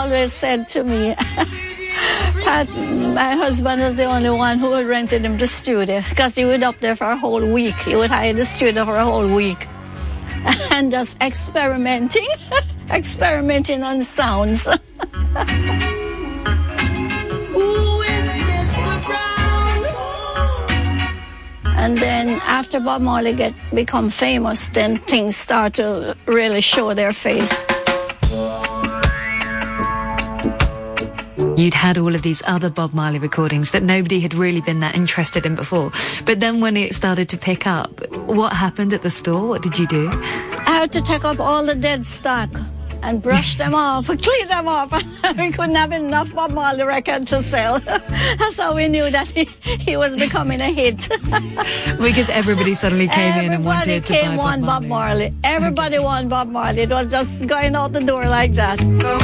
always said to me, Pat, my husband was the only one who rented him the studio because he would up there for a whole week. He would hire the studio for a whole week and just experimenting on sounds. And then after Bob Marley become famous, then things start to really show their face. You'd had all of these other Bob Marley recordings that nobody had really been that interested in before. But then when it started to pick up, what happened at the store? What did you do? I had to take up all the dead stock and brush them off, clean them up. We couldn't have enough Bob Marley records to sell. That's how we knew that he was becoming a hit. Because everybody suddenly came in and wanted to buy Bob Marley. Everybody wanted Bob Marley. It was just going out the door like that.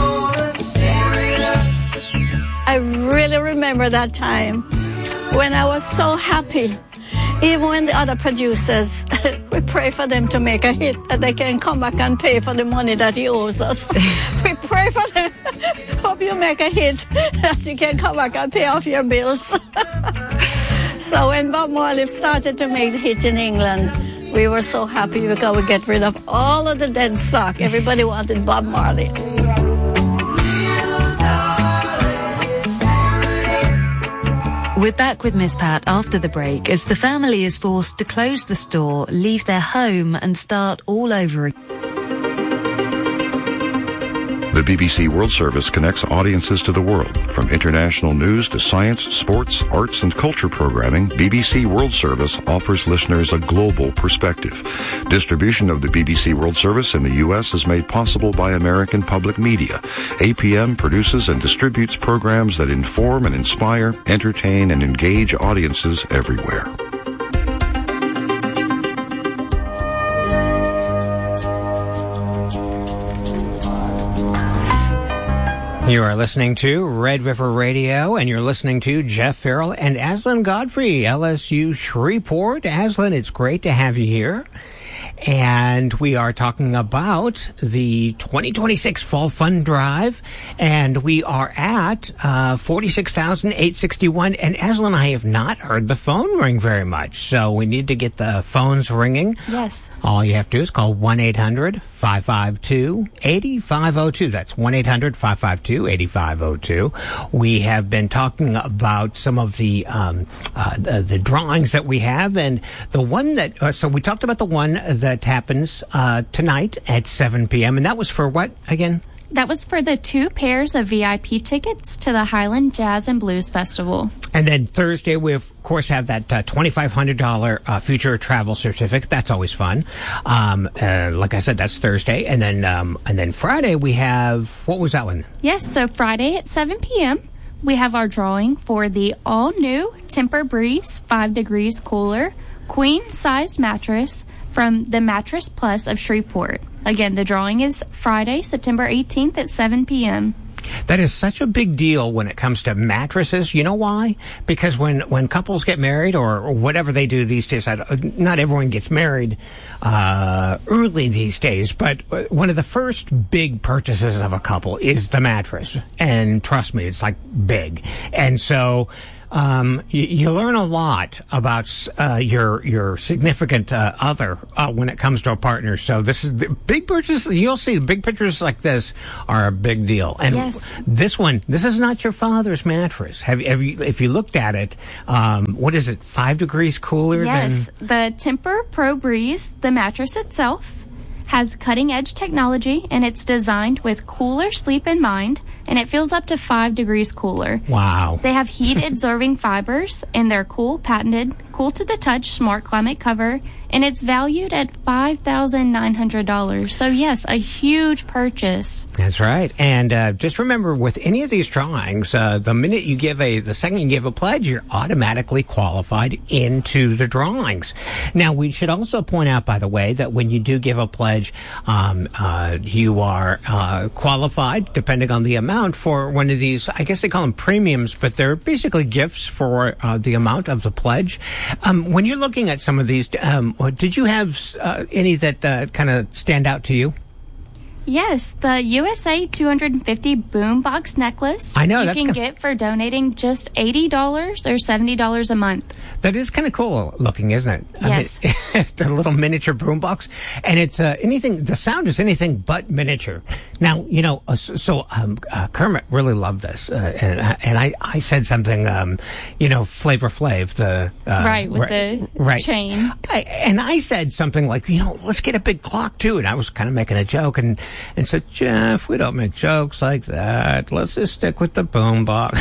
I really remember that time when I was so happy. Even when the other producers, we pray for them to make a hit, that they can come back and pay for the money that he owes us. We pray for them. Hope you make a hit, that you can come back and pay off your bills. So when Bob Marley started to make the hit in England, we were so happy because we get rid of all of the dead stock. Everybody wanted Bob Marley. We're back with Miss Pat after the break as the family is forced to close the store, leave their home and start all over again. The BBC World Service connects audiences to the world. From international news to science, sports, arts, and culture programming, BBC World Service offers listeners a global perspective. Distribution of the BBC World Service in the U.S. is made possible by American Public Media. APM produces and distributes programs that inform and inspire, entertain, and engage audiences everywhere. You are listening to Red River Radio, and you're listening to Jeff Farrell and Aslan Godfrey, LSU Shreveport. Aslan, it's great to have you here. And we are talking about the 2026 Fall Fund Drive, and we are at 46,861. And Aslan, I have not heard the phone ring very much, so we need to get the phones ringing. Yes. All you have to do is call 1-800-552-8502. That's 1-800-552-8502. We have been talking about some of the drawings that we have, and the one that so we talked about the one that happens tonight at 7 p.m. And that was for what again? That was for the 2 pairs of VIP tickets to the Highland Jazz and Blues Festival. And then Thursday, we, of course, have that $2,500 future travel certificate. That's always fun. Like I said, that's Thursday. And then Friday, we have, what was that one? Yes, so Friday at 7 p.m., we have our drawing for the all-new Tempur-Breeze 5 degrees cooler queen-sized mattress from the Mattress Plus of Shreveport. Again, the drawing is Friday, September 18th at 7 p.m. That is such a big deal when it comes to mattresses. You know why? Because when couples get married or whatever they do these days, not everyone gets married early these days, but one of the first big purchases of a couple is the mattress. And trust me, it's like big. And so you learn a lot about your significant other when it comes to a partner. So this is the big purchase. You'll see big pictures like this are a big deal. And yes. This is not your father's mattress. Have you, if you looked at it, what is it, 5 degrees cooler? Yes, the Tempur Pro Breeze, the mattress itself, has cutting-edge technology, and it's designed with cooler sleep in mind, and it feels up to 5 degrees cooler. Wow. They have heat-absorbing fibers, and they're patented, cool-to-the-touch smart climate cover, and it's valued at $5,900. So, yes, a huge purchase. That's right. And just remember, with any of these drawings, the second you give a pledge, you're automatically qualified into the drawings. Now, we should also point out, by the way, that when you do give a pledge, you are qualified, depending on the amount, for one of these, I guess they call them premiums, but they're basically gifts for the amount of the pledge. When you're looking at some of these, did you have any that kind of stand out to you? Yes, the USA 250 boombox necklace. I know, you that's can get for donating just $80 or $70 a month. That is kind of cool looking, isn't it? Yes. I mean, it's a little miniature boombox, and it's the sound is anything but miniature. Now, Kermit really loved this, and I said something, Flavor Flav, the chain. I said something like, let's get a big clock too, and I was kind of making a joke, and said, Jeff, we don't make jokes like that. Let's just stick with the boombox.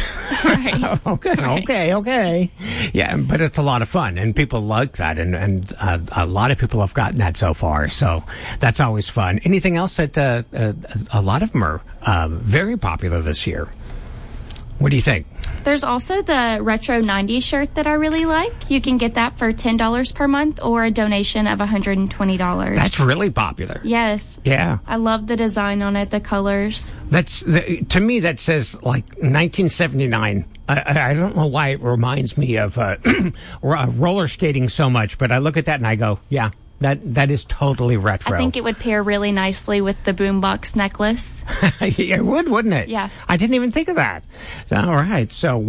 Right. Okay. Yeah, but it's a lot of fun, and people like that, and a lot of people have gotten that so far, so that's always fun. Anything else that a lot of them are very popular this year? What do you think? There's also the Retro 90s shirt that I really like. You can get that for $10 per month or a donation of $120. That's really popular. Yes. Yeah. I love the design on it, the colors. To me, that says like 1979. I don't know why it reminds me of roller skating so much, but I look at that and I go, yeah. That is totally retro. I think it would pair really nicely with the boombox necklace. It would, wouldn't it? Yeah. I didn't even think of that. All right. So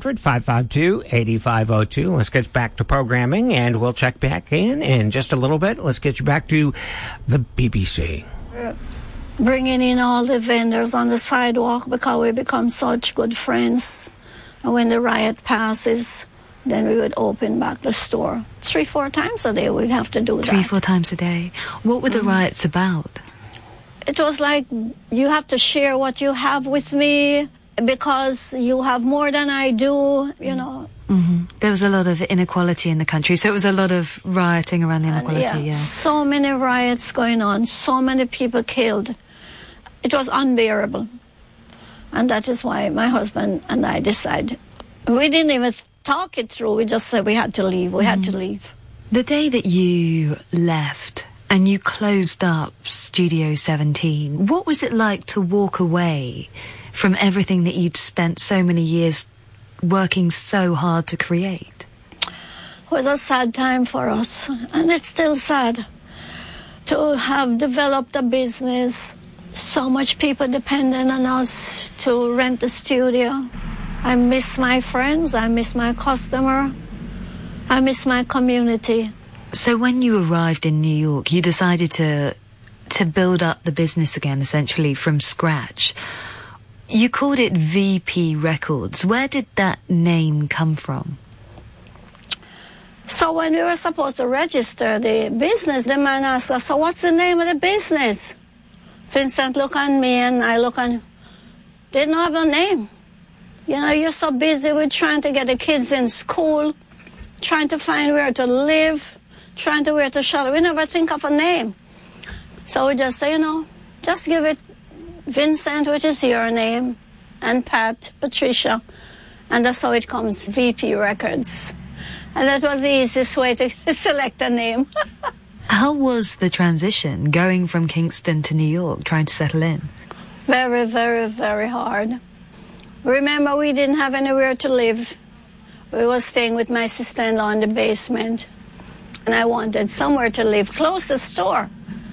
1-800-552-8502. Let's get back to programming, and we'll check back in just a little bit. Let's get you back to the BBC. Bringing in all the vendors on the sidewalk because we become such good friends. And when the riot passes, then we would open back the store. 3-4 times a day we'd have to do that. 3-4 times a day. What were the riots about? It was like, you have to share what you have with me because you have more than I do, Mm-hmm. There was a lot of inequality in the country, so it was a lot of rioting around the inequality, yeah. So many riots going on, so many people killed. It was unbearable. And that is why my husband and I decided. We didn't even talk it through. We just said we had to leave. We had to leave. The day that you left and you closed up Studio 17, what was it like to walk away from everything that you'd spent so many years working so hard to create? It was a sad time for us, and it's still sad to have developed a business. So much people depending on us to rent the studio. I miss my friends, I miss my customer, I miss my community. So when you arrived in New York, you decided to build up the business again, essentially from scratch. You called it VP Records. Where did that name come from? So when we were supposed to register the business, the man asked us, so what's the name of the business? Vincent looked on me and I looked on, didn't have a name. You're so busy with trying to get the kids in school, trying to find where to live, trying to where to shelter. We never think of a name. So we just say, just give it Vincent, which is your name, and Pat, Patricia. And that's how it comes, VP Records. And that was the easiest way to select a name. How was the transition going from Kingston to New York, trying to settle in? Very, very, very hard. Remember, we didn't have anywhere to live. We were staying with my sister-in-law in the basement. And I wanted somewhere to live, close to the store.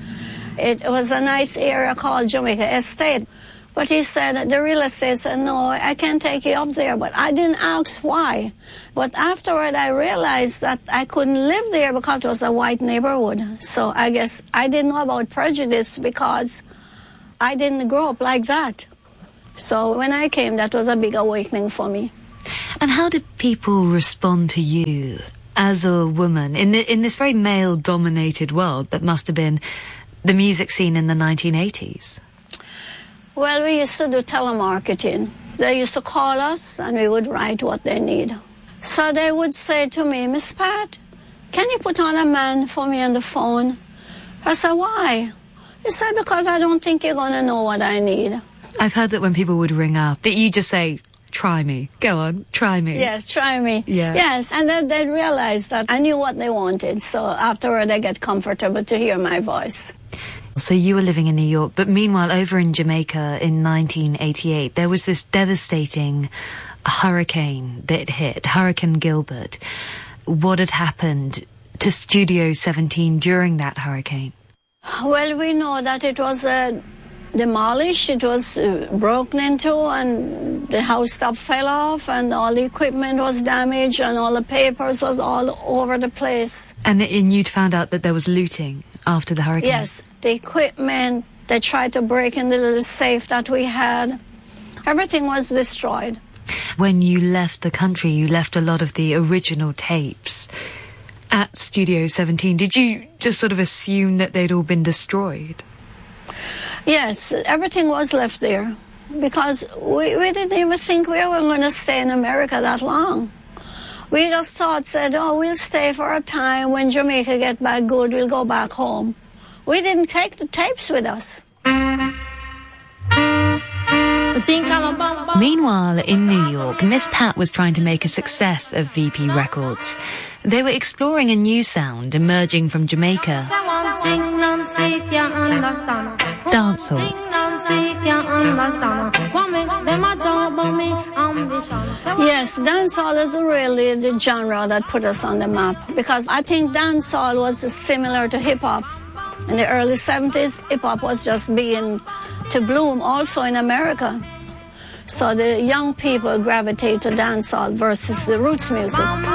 It was a nice area called Jamaica Estate. But he said, the real estate said, no, I can't take you up there. But I didn't ask why. But afterward, I realized that I couldn't live there because it was a white neighborhood. So I guess I didn't know about prejudice because I didn't grow up like that. So when I came, that was a big awakening for me. And how did people respond to you as a woman in this very male-dominated world that must have been the music scene in the 1980s? Well, we used to do telemarketing. They used to call us and we would write what they need. So they would say to me, Miss Pat, can you put on a man for me on the phone? I said, why? He said, because I don't think you're going to know what I need. I've heard that when people would ring up, that you just say, try me. Go on, try me. Yes, try me. Yeah. Yes, and then they'd realize that I knew what they wanted. So afterward, they get comfortable to hear my voice. So you were living in New York, but meanwhile, over in Jamaica in 1988, there was this devastating hurricane that hit, Hurricane Gilbert. What had happened to Studio 17 during that hurricane? Well, we know that it was a demolished. It was broken into, and the house top fell off, and all the equipment was damaged, and all the papers was all over the place. And you'd found out that there was looting after the hurricane? Yes, the equipment, they tried to break in the little safe that we had. Everything was destroyed. When you left the country, you left a lot of the original tapes at Studio 17. Did you just sort of assume that they'd all been destroyed? Yes, everything was left there because we didn't even think we were going to stay in America that long. We just said, we'll stay for a time. When Jamaica get back good, we'll go back home. We didn't take the tapes with us. Meanwhile, in New York, Miss Pat was trying to make a success of VP Records. They were exploring a new sound emerging from Jamaica. Dancehall. Yes, dancehall is really the genre that put us on the map, because I think dancehall was similar to hip-hop. In the early 70s, hip-hop was just beginning to bloom also in America. So the young people gravitate to dancehall versus the roots music.